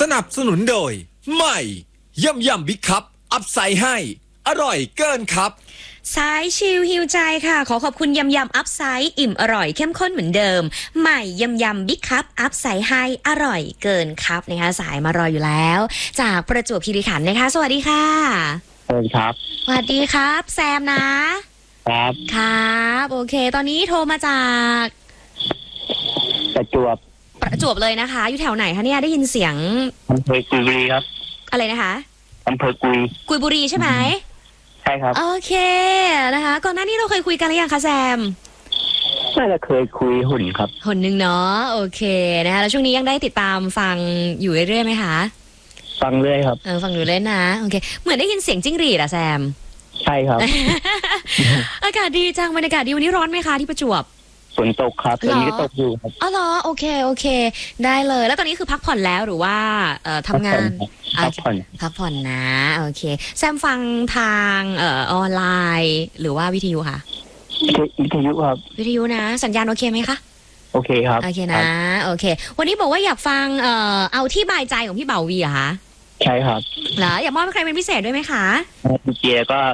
นับสนุนโดยใหม่ยำบิ๊กคัพอัพไซด์ให้อร่อยเกินครับสายชิลฮิวใจค่ะขอขอบคุณยำอัพไซด์อิ่มอร่อยเข้มข้นเหมือนเดิมใหม่ยำบิ๊กคัพอัพไซด์ให้อร่อยเกินครับนะคะสายมารออยู่แล้วจากประจวบคีรีขันธ์นะคะสวัสดีค่ะสวัสดีครับสวัสดีครับแซมนะครับครับโอเคตอนนี้โทรมาจากประจวบเลยนะคะอยู่แถวไหนคะเนี่ยได้ยินเสียงอำเภอกุยบุรีครับอะไรนะคะอำเภอกุยบุรีใช่ไหมใช่ครับโอเคนะคะก่อนหน้านี้เราเคยคุยกันหรือยังคะแซมน่าจะเคยคุยหุ่นครับหุ่นหนึ่งเนาะโอเคนะคะแล้วช่วงนี้ยังได้ติดตามฟังอยู่เรื่อยๆไหมคะฟังเรื่อยครับฟังอยู่เรื่อยนะโอเคเหมือนได้ยินเสียงจิ้งหรีดอะแซมใช่ครับอากาศดีจังบรรยากาศดีวันนี้ร้อนไหมคะที่ประจวบฝนตกครับตอนนี้ก็ตกอยู่ครับอ๋อเหรอโอเคได้เลยแล้วตอนนี้คือพักผ่อนแล้วหรือว่าทำงานพักผ่อนนะโอเคแซมฟังทางออนไลน์หรือว่าวิทยุคะวิทยุครับวิทยุนะสัญญาณโอเคไหมคะโอเคครับโอเคนะโอเควันนี้บอกว่าอยากฟังเอาที่บายใจของพี่เบาวีเหรอคะใช่ครับเหรออยากมอบให้ใครเป็นพิเศษด้วยไหมคะดีเจก็